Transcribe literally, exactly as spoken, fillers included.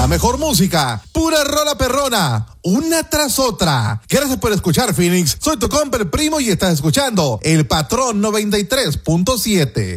mejor música, pura rola perrona, una tras otra. Gracias por escuchar, Phoenix. Soy tu compa el primo y estás escuchando El Patrón noventa y tres punto siete.